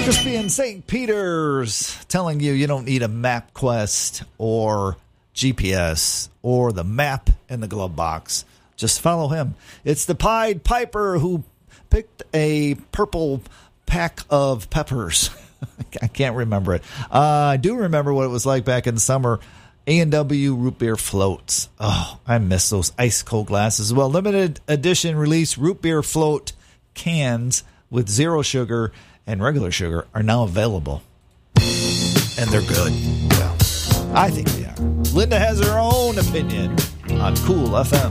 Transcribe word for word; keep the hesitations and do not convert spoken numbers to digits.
in Saint Peter's, telling you you don't need a MapQuest or G P S or the map in the glove box. Just follow him. It's the Pied Piper who picked a purple pack of peppers. I can't remember it. Uh, I do remember what it was like back in the summer. A and W root beer floats. Oh, I miss those ice cold glasses as well. Limited edition release root beer float cans with zero sugar and regular sugar are now available. And they're good. Well, I think they are. Linda has her own opinion on Cool F M.